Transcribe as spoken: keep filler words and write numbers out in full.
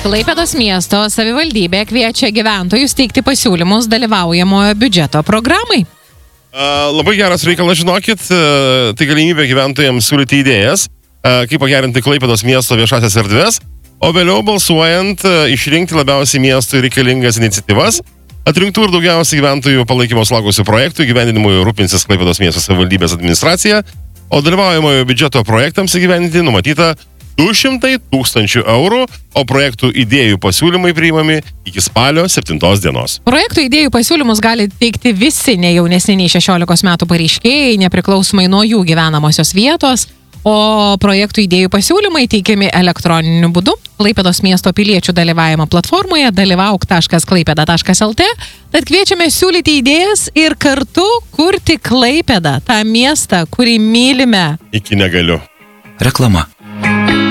Klaipėdos miesto savivaldybė kviečia gyventojus teikti pasiūlymus dalyvaujamojo biudžeto programai. Uh, labai geras reikalas, žinokit, uh, tai galimybė gyventojams siūlyti idėjas, uh, kaip pagerinti Klaipėdos miesto viešasias erdves, o vėliau balsuojant uh, išrinkti labiausiai miestui reikalingas iniciatyvas, atrinktų ir daugiausiai gyventojų palaikymo sulaukusių projektų įgyvendinimui rūpinsis Klaipėdos miesto savivaldybės administracija, o dalyvaujamojo biudžeto projektams įgyvendinti numatyta du šimtai tūkstančių eurų, o projektų idėjų pasiūlymai priimami iki spalio septintos dienos. Projektų idėjų pasiūlymus gali teikti visi ne jaunesni nei šešiolikos metų pareiškėjai, nepriklausomai nuo jų gyvenamosios vietos, o projektų idėjų pasiūlymai teikiami elektroniniu būdu Klaipėdos miesto piliečių dalyvavimo platformoje dalyvauk taškas klaipėda taškas lt. Tad kviečiame siūlyti idėjas ir kartu kurti Klaipėdą, tą miestą, kurį mylime. Iki negaliu. Reklama.